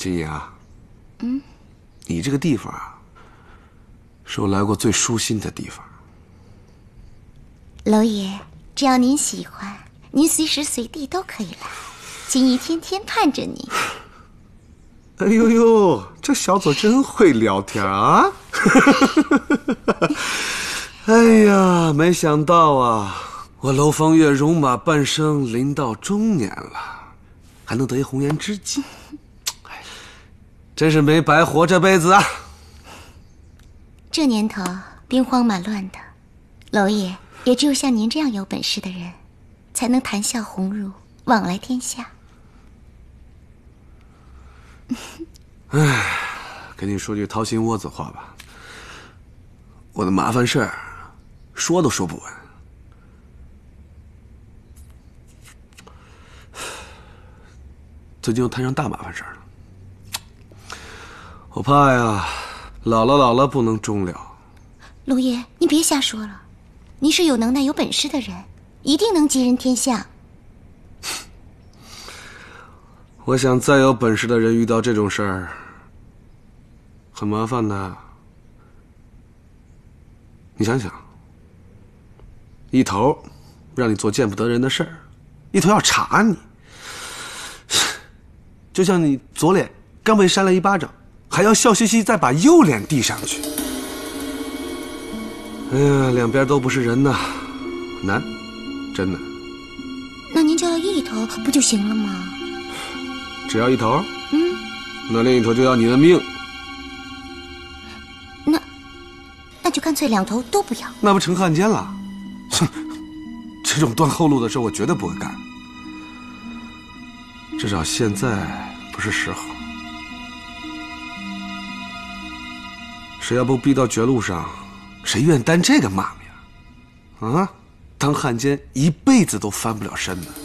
金怡啊，你这个地方啊，是我来过最舒心的地方。 娄爷，只要您喜欢，您随时随地都可以来。金怡天天盼着你。 哎呦呦，这小左真会聊天啊！哎呀，没想到啊，我楼方月戎马半生，临到中年了，还能得一红颜知己，真是没白活这辈子啊！ 这年头兵荒马乱的，娄爷也只有像您这样有本事的人，才能谈笑鸿儒，往来天下。 唉，跟你说句掏心窝子话吧，我的麻烦事儿说都说不完。最近又摊上大麻烦事儿了，我怕呀，老了不能终了。 娄爷，您别瞎说了，您是有能耐、有本事的人，一定能吉人天下。 我想再有本事的人遇到这种事儿，很麻烦的。你想想，一头让你做见不得人的事儿，一头要查你，就像你左脸刚被扇了一巴掌，还要笑嘻嘻再把右脸递上去。哎呀，两边都不是人呐，难，真难。 那您就要一头不就行了吗？ 只要一头？那另一头就要你的命。 那就干脆两头都不要。 那不成汉奸了？哼，这种断后路的事我绝对不会干。至少现在不是时候。谁要不逼到绝路上，谁愿担这个骂名啊？当汉奸一辈子都翻不了身呢。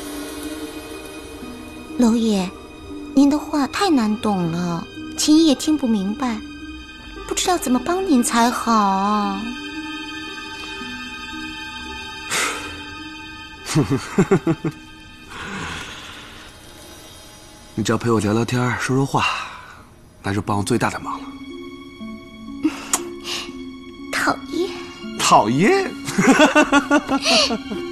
娄爷，您的话太难懂了，秦姨也听不明白，不知道怎么帮您才好啊。 你只要陪我聊聊天，说说话，那就帮我最大的忙了。 讨厌。 讨厌。